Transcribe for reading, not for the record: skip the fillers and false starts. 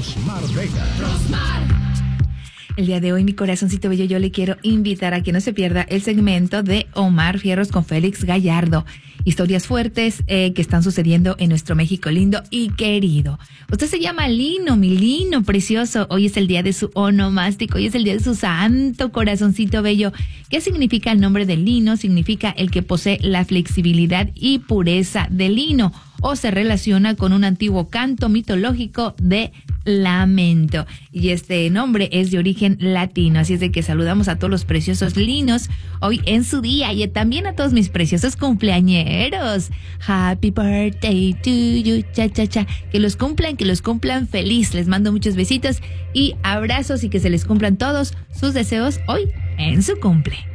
Rosmar Vega. El día de hoy, mi corazoncito bello, yo le quiero invitar a que no se pierda el segmento de Omar Fierros con Félix Gallardo. Historias fuertes que están sucediendo en nuestro México lindo y querido. Usted se llama Lino, mi Lino precioso. Hoy es el día de su onomástico, hoy es el día de su santo corazoncito bello. ¿Qué significa el nombre de Lino? Significa el que posee la flexibilidad y pureza de lino, o se relaciona con un antiguo canto mitológico de lamento. Y este nombre es de origen latino, así es de que saludamos a todos los preciosos linos hoy en su día, y también a todos mis preciosos cumpleañeros. Happy birthday to you, cha cha cha. Que los cumplan feliz. Les mando muchos besitos y abrazos, y que se les cumplan todos sus deseos hoy en su cumple.